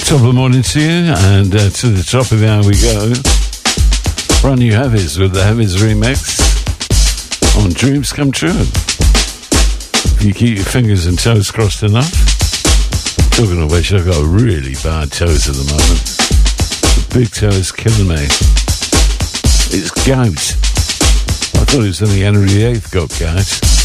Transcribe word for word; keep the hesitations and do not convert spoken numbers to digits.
Top of the morning to you, and uh, to the top of the hour we go. Brand new Heavies with the Heavies remix on Dreams Come True. If you keep your fingers and toes crossed enough. Talking of which, I've got really bad toes at the moment. The big toe is killing me. It's gout. I thought it was only Henry the eighth got gout.